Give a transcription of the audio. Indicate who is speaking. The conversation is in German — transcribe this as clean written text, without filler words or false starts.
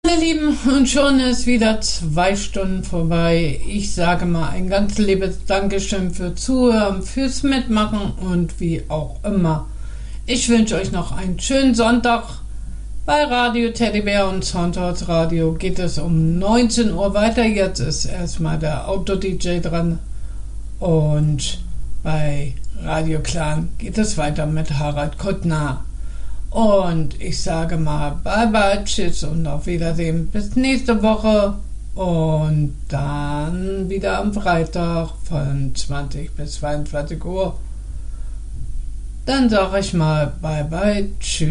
Speaker 1: Meine Lieben, und schon ist wieder 2 Stunden vorbei. Ich sage mal ein ganz liebes Dankeschön für Zuhören, fürs Mitmachen und wie auch immer. Ich wünsche euch noch einen schönen Sonntag. Bei Radio Teddybär und Soundhouse Radio geht es um 19 Uhr weiter. Jetzt ist erstmal der Auto-DJ dran. Und bei Radio Clan geht es weiter mit Harald Kuttner. Und ich sage mal bye bye, tschüss und auf Wiedersehen. Bis nächste Woche. Und dann wieder am Freitag von 20 bis 22 Uhr. Dann sage ich mal bye bye, tschüss.